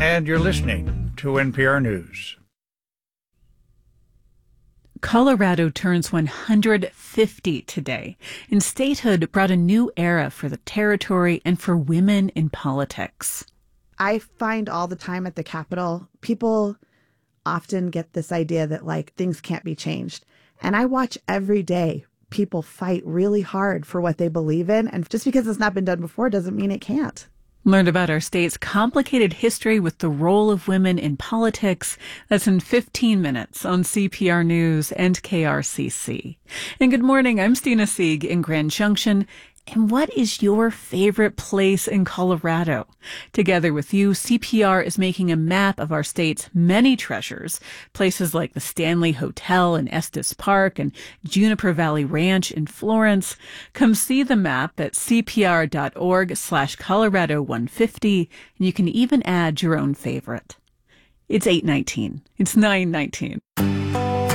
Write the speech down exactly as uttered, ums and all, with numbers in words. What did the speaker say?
and you're listening to N P R News. Colorado turns one hundred fifty today, and statehood brought a new era for the territory and for women in politics. I find all the time at the Capitol, people often get this idea that, like, things can't be changed. And I watch every day people fight really hard for what they believe in. And just because it's not been done before doesn't mean it can't. Learn about our state's complicated history with the role of women in politics. That's in fifteen minutes on C P R News and K R C C. And good morning, I'm Stina Sieg in Grand Junction. And what is your favorite place in Colorado? Together with you, C P R is making a map of our state's many treasures, places like the Stanley Hotel in Estes Park and Juniper Valley Ranch in Florence. Come see the map at cpr.org slash Colorado 150, and you can even add your own favorite. It's eight nineteen. It's nine nineteen.